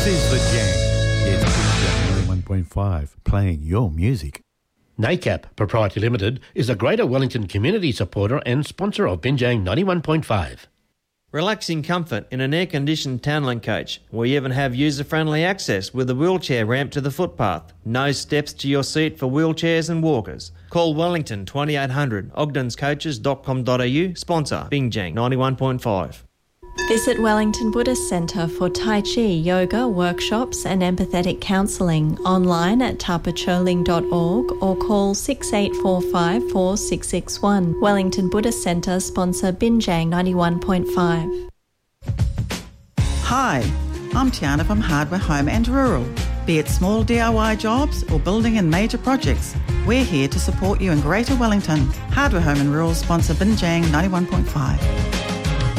This is The Jam. It's Binjang 91.5, playing your music. NACAP Proprietary Limited is a Greater Wellington community supporter and sponsor of Binjang 91.5. Relaxing comfort in an air-conditioned Townland coach, where you even have user-friendly access with a wheelchair ramp to the footpath. No steps to your seat for wheelchairs and walkers. Call Wellington 2800 ogdenscoaches.com.au, sponsor Binjang 91.5. Visit Wellington Buddhist Centre for Tai Chi, yoga, workshops and empathetic counselling online at tapacholing.org or call 6845 4661. Wellington Buddhist Centre sponsor Binjang 91.5. Hi, I'm Tiana from Hardware Home and Rural. Be it small DIY jobs or building and major projects, we're here to support you in Greater Wellington. Hardware Home and Rural sponsor Binjang 91.5.